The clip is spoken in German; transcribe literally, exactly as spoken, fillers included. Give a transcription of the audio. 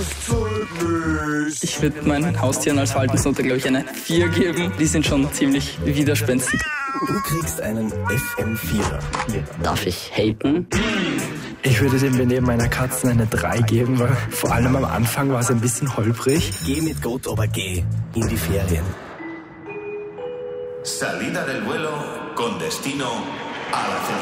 Ich würde meinen Haustieren als Verhaltensnote, glaube ich, eine vier geben. Die sind schon ziemlich widerspenstig. Du kriegst einen F M vier. Darf ich haten? Ich würde dem Benehmen meiner Katzen eine drei geben, weil vor allem am Anfang war es ein bisschen holprig. Geh mit Gott, aber geh in die Ferien. Salida del vuelo con destino a la